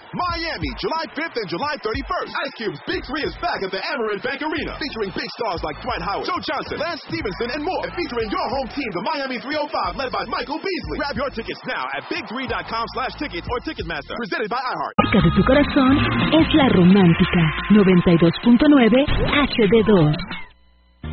Miami, July 5th and July 31st. Ice Cube's Big 3 is back at the Amerant Bank Arena, featuring big stars like Dwight Howard, Joe Johnson, Lance Stevenson, and more. And featuring your home team, the Miami 305, led by Michael Beasley. Grab your tickets now at big3.com/tickets or Ticketmaster. Presented by iHeart. De tu corazón es la romántica 92.9 HD2.